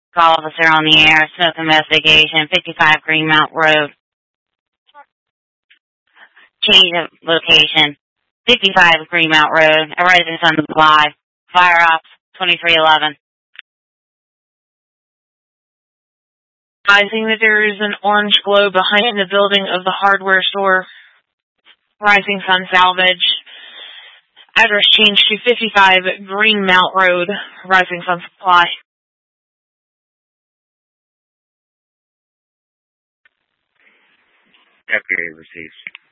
Call officer on the air, smoke investigation, 55 Greenmount Road. Change of location, 55 Greenmount Road, a residence on the supply. Fire ops, 2311. Advising that there is an orange glow behind the building of the hardware store. Rising Sun Salvage. Address changed to 55 Greenmount Road, Rising Sun Supply. Deputy receives.